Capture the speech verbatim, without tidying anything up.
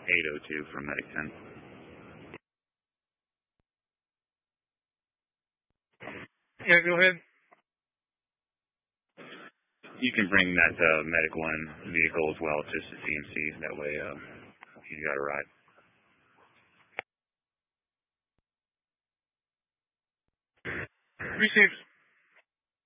eight oh two from Medic ten. Yeah, go ahead. You can bring that uh, Medic one vehicle as well, just to C M C. That way, uh, he's got a ride. Received.